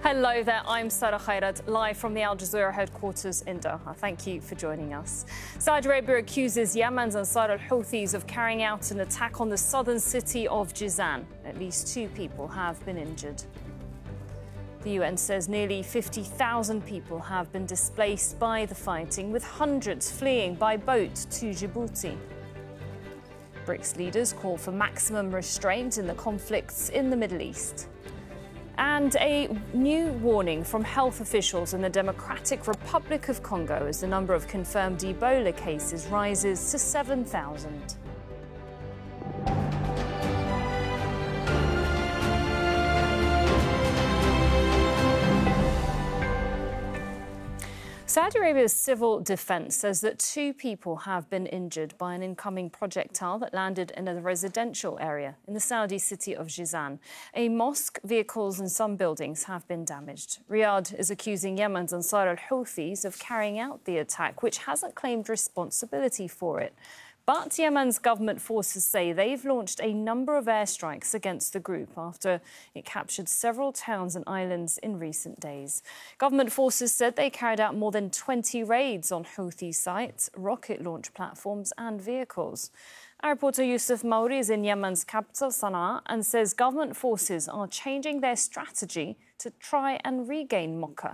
Hello there, I'm Sarah Khairat, live from the Al Jazeera headquarters in Doha. Thank you for joining us. Saudi Arabia accuses Yemen's Ansar al-Houthis of carrying out an attack on the southern city of Jizan. At least 2 people have been injured. The UN says nearly 50,000 people have been displaced by the fighting, with hundreds fleeing by boat to Djibouti. BRICS leaders call for maximum restraint in the conflicts in the Middle East. And a new warning from health officials in the Democratic Republic of Congo as the number of confirmed Ebola cases rises to 7,000. Saudi Arabia's civil defense says that 2 people have been injured by an incoming projectile that landed in a residential area in the Saudi city of Jizan. A mosque, vehicles and some buildings have been damaged. Riyadh is accusing Yemen's Ansar al-Houthis of carrying out the attack, which hasn't claimed responsibility for it. But Yemen's government forces say they've launched a number of airstrikes against the group after it captured several towns and islands in recent days. Government forces said they carried out more than 20 raids on Houthi sites, rocket launch platforms and vehicles. Our reporter Yusuf Mauri is in Yemen's capital, Sana'a, and says government forces are changing their strategy to try and regain Mocha.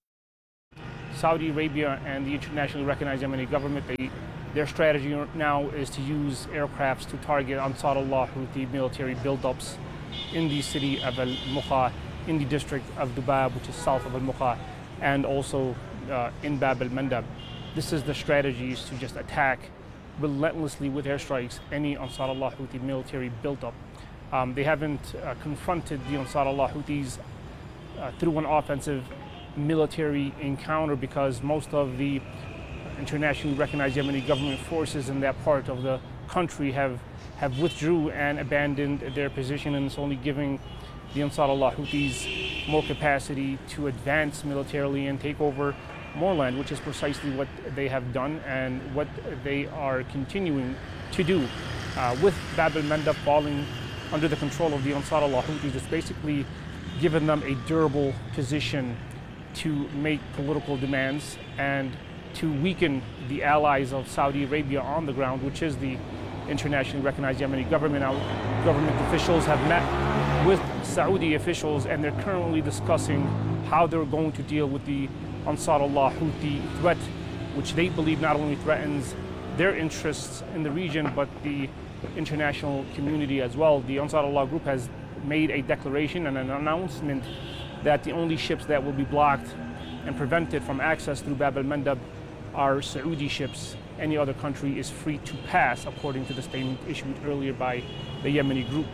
Saudi Arabia and the internationally recognized Yemeni government, their strategy now is to use aircrafts to target Ansar Allah Houthi military buildups in the city of Al-Mukha, in the district of Dubab, which is south of Al-Mukha, and also in Bab al-Mandab. This is the strategy, is to just attack relentlessly with airstrikes any Ansar Allah Houthi military buildup. They haven't confronted the Ansar Allah Houthis through an offensive military encounter because most of the internationally recognized Yemeni government forces in that part of the country have withdrew and abandoned their position, and it's only giving the Ansar Allah Houthis more capacity to advance militarily and take over more land, which is precisely what they have done and what they are continuing to do. With Bab al-Mandab falling under the control of the Ansar Allah Houthis, it's basically given them a durable position to make political demands and to weaken the allies of Saudi Arabia on the ground, which is the internationally recognized Yemeni government. Now, government officials have met with Saudi officials and they're currently discussing how they're going to deal with the Ansar Allah Houthi threat, which they believe not only threatens their interests in the region, but the international community as well. The Ansar Allah group has made a declaration and an announcement that the only ships that will be blocked and prevented from access through Bab al-Mandab are Saudi ships. Any other country is free to pass, according to the statement issued earlier by the Yemeni group.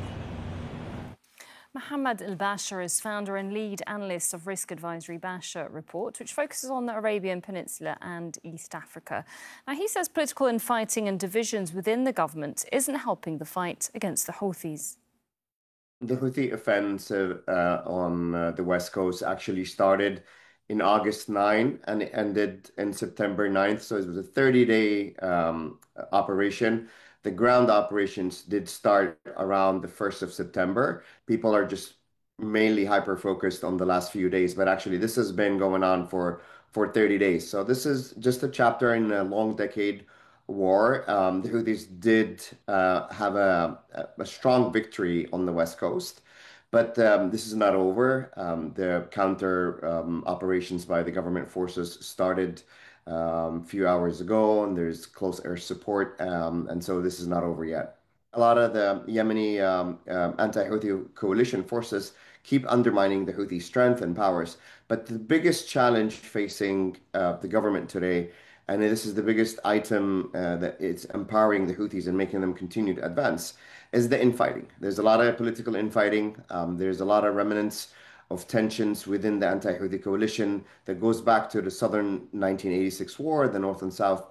Mohammed Al-Bashir is founder and lead analyst of risk advisory Bashir Report, which focuses on the Arabian Peninsula and East Africa. Now, he says political infighting and divisions within the government isn't helping the fight against the Houthis. The Houthi offensive on the West Coast actually started in August 9 and it ended in September 9th. So it was a 30-day operation. The ground operations did start around the 1st of September. People are just mainly hyper-focused on the last few days, but actually this has been going on for 30 days. So this is just a chapter in a long decade war. The Houthis did have a strong victory on the West Coast. But this is not over. The counter operations by the government forces started a few hours ago, and there's close air support, and so this is not over yet. A lot of the Yemeni anti-Houthi coalition forces keep undermining the Houthi strength and powers. But the biggest challenge facing the government today, and this is the biggest item that it's empowering the Houthis and making them continue to advance, is the infighting. There's a lot of political infighting. There's a lot of remnants of tensions within the anti-Houthi coalition that goes back to the southern 1986 war, the north and south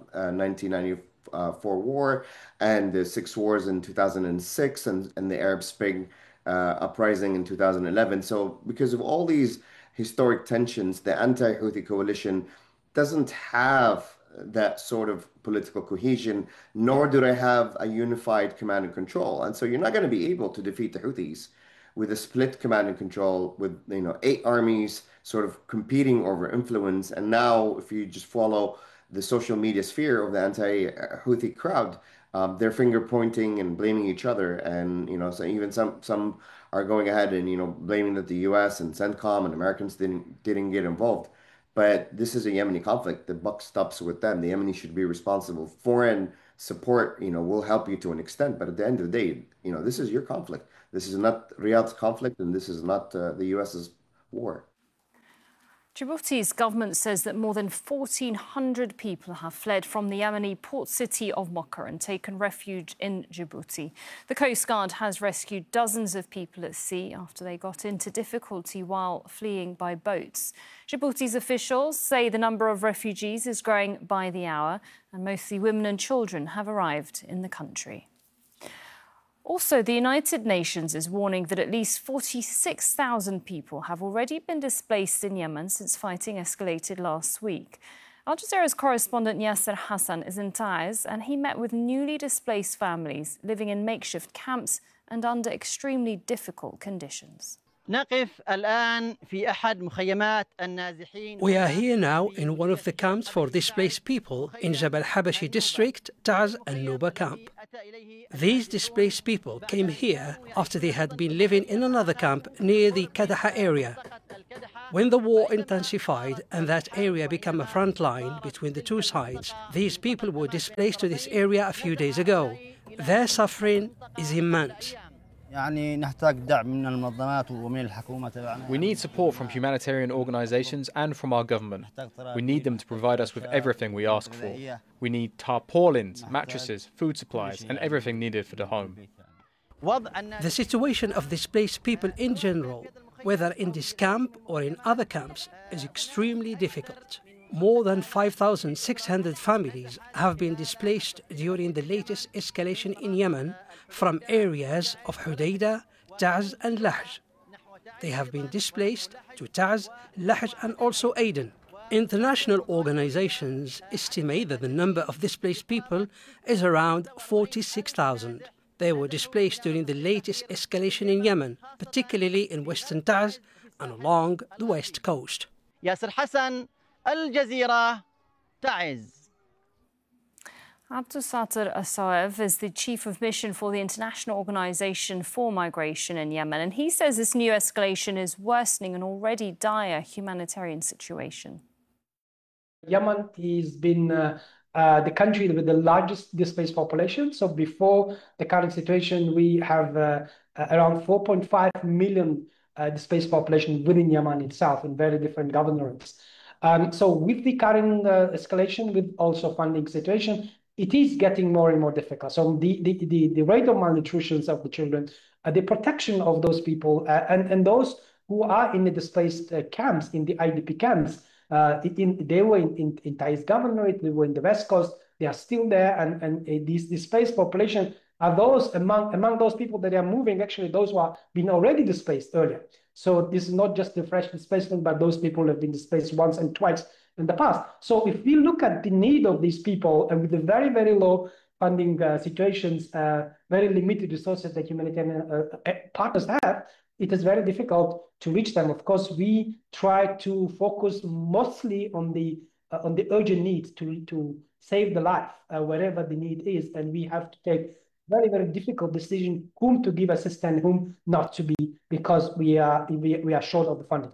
1994 war, and the 6 wars in 2006 and the Arab Spring uprising in 2011. So because of all these historic tensions, the anti-Houthi coalition doesn't have that sort of political cohesion, nor do they have a unified command and control. And so you're not going to be able to defeat the Houthis with a split command and control, with 8 armies sort of competing over influence. And now, if you just follow the social media sphere of the anti-Houthi crowd, they're finger pointing and blaming each other. And so even some are going ahead and blaming that the U.S. and CENTCOM and Americans didn't get involved. But this is a Yemeni conflict. The buck stops with them. The Yemeni should be responsible. Foreign support, will help you to an extent, but at the end of the day, this is your conflict. This is not Riyadh's conflict, and this is not the U.S.'s war. Djibouti's government says that more than 1,400 people have fled from the Yemeni port city of Mocha and taken refuge in Djibouti. The Coast Guard has rescued dozens of people at sea after they got into difficulty while fleeing by boats. Djibouti's officials say the number of refugees is growing by the hour, and mostly women and children have arrived in the country. Also, the United Nations is warning that at least 46,000 people have already been displaced in Yemen since fighting escalated last week. Al Jazeera's correspondent Yasser Hassan is in Taiz, and he met with newly displaced families living in makeshift camps and under extremely difficult conditions. We are here now in one of the camps for displaced people in Jabal Habashi district, Taiz and Nuba camp. These displaced people came here after they had been living in another camp near the Kadaha area. When the war intensified and that area became a front line between the two sides, these people were displaced to this area a few days ago. Their suffering is immense. We need support from humanitarian organizations and from our government. We need them to provide us with everything we ask for. We need tarpaulins, mattresses, food supplies, and everything needed for the home. The situation of displaced people in general, whether in this camp or in other camps, is extremely difficult. More than 5,600 families have been displaced during the latest escalation in Yemen from areas of Hudaydah, Taiz and Lahj. They have been displaced to Taiz, Lahj and also Aden. International organizations estimate that the number of displaced people is around 46,000. They were displaced during the latest escalation in Yemen, particularly in western Taiz and along the west coast. Yasser Hassan, Al Jazeera, Taiz. Abdusatr Asaev is the chief of mission for the International Organization for Migration in Yemen, and he says this new escalation is worsening an already dire humanitarian situation. Yemen has been the country with the largest displaced population. So before the current situation, we have around 4.5 million displaced population within Yemen itself in very different governorates. So with the current escalation, with also funding situation, it is getting more and more difficult. So the rate of malnutrition of the children, the protection of those people, and those who are in the displaced camps, in the IDP camps, they were in Taiz governorate, they were in the West Coast, they are still there, and these displaced population are those among those people that are moving, actually those who have been already displaced earlier. So this is not just the fresh displacement, but those people have been displaced once and twice in the past. So if we look at the need of these people, and with the very, very low funding situations, very limited resources that humanitarian partners have, it is very difficult to reach them. Of course, we try to focus mostly on the urgent needs to save the life wherever the need is, and we have to take very, very difficult decision whom to give assistance, whom not to be, because we are short of the funding.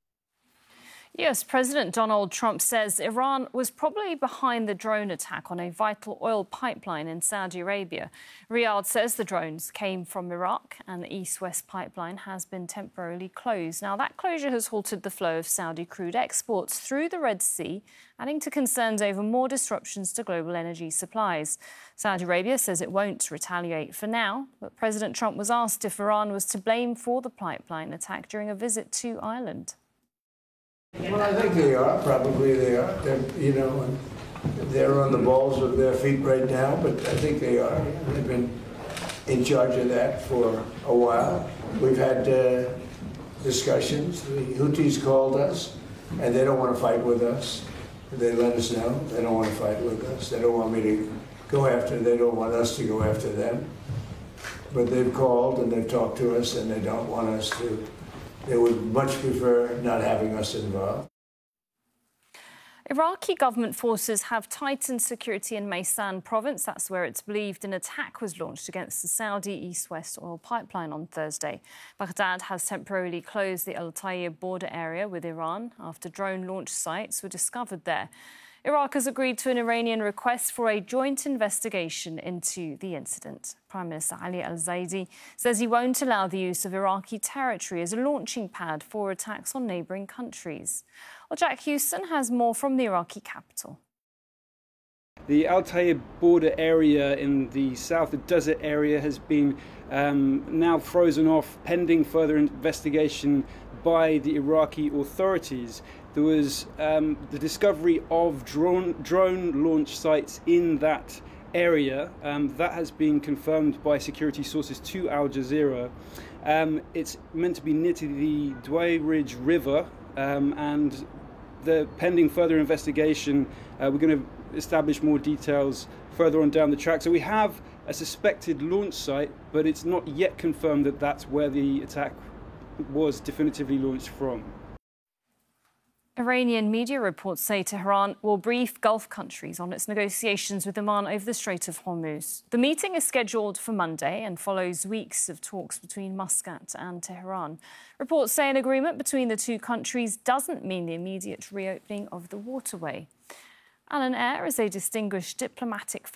Yes, President Donald Trump says Iran was probably behind the drone attack on a vital oil pipeline in Saudi Arabia. Riyadh says the drones came from Iraq and the east-west pipeline has been temporarily closed. Now, that closure has halted the flow of Saudi crude exports through the Red Sea, adding to concerns over more disruptions to global energy supplies. Saudi Arabia says it won't retaliate for now, but President Trump was asked if Iran was to blame for the pipeline attack during a visit to Ireland. Well, I think they are. Probably they are. They're on the balls of their feet right now, but I think they are. They've been in charge of that for a while. We've had discussions. The Houthis called us, and they don't want to fight with us. They let us know they don't want to fight with us. They don't want me to go after. They don't want us to go after them. but they've called and they've talked to us, and they don't want us to. They would much prefer not having us involved. Iraqi government forces have tightened security in Maysan province. That's where it's believed an attack was launched against the Saudi east-west oil pipeline on Thursday. Baghdad has temporarily closed the Al Tayyib border area with Iran after drone launch sites were discovered there. Iraq has agreed to an Iranian request for a joint investigation into the incident. Prime Minister Ali al-Zaidi says he won't allow the use of Iraqi territory as a launching pad for attacks on neighbouring countries. Well, Jack Houston has more from the Iraqi capital. The Al Tayyib border area in the south, the desert area, has been now frozen off pending further investigation by the Iraqi authorities. There was the discovery of drone launch sites in that area. That has been confirmed by security sources to Al Jazeera. It's meant to be near to the Dway Ridge River, and the pending further investigation, we're going to establish more details further on down the track. So we have a suspected launch site, but it's not yet confirmed that that's where the attack was definitively launched from. Iranian media reports say Tehran will brief Gulf countries on its negotiations with Oman over the Strait of Hormuz. The meeting is scheduled for Monday and follows weeks of talks between Muscat and Tehran. Reports say an agreement between the two countries doesn't mean the immediate reopening of the waterway. Alan Eyre is a distinguished diplomatic